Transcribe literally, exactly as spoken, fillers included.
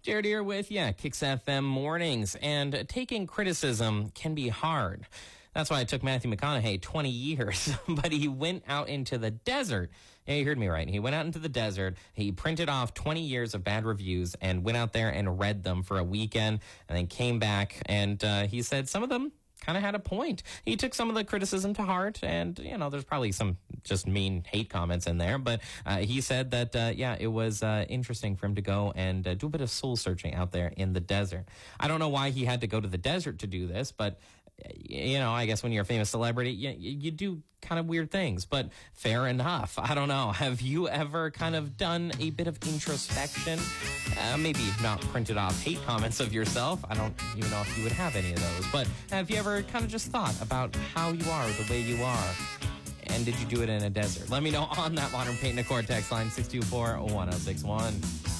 Jared here with, yeah, Kicks F M Mornings. And taking criticism can be hard. That's why it took Matthew McConaughey twenty years. But he went out into the desert. Yeah, you heard me right. He went out into the desert. He printed off twenty years of bad reviews and went out there and read them for a weekend and then came back. And uh, he said some of them kind of had a point. He took some of the criticism to heart, and, you know, there's probably some just mean hate comments in there, but uh, he said that, uh, yeah, it was uh, interesting for him to go and uh, do a bit of soul searching out there in the desert. I don't know why he had to go to the desert to do this, but, you know, I guess when you're a famous celebrity, you, you do kind of weird things, but fair enough. I don't know. Have you ever kind of done a bit of introspection? Uh, maybe not printed off hate comments of yourself. I don't even know if you would have any of those, but have you ever kind of just thought about how you are, the way you are? And did you do it in a desert? Let me know on that Modern Paint and Decor text line, six two four, one oh six one.